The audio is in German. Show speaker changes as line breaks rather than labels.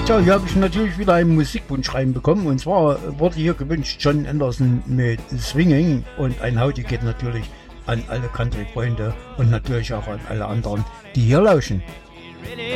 Tja, hier habe ich natürlich wieder einen Musikwunsch reinbekommen. Und zwar wurde hier gewünscht John Anderson mit Swinging. Und ein Howdy geht natürlich an alle Country-Freunde und natürlich auch an alle anderen, die hier lauschen.
Really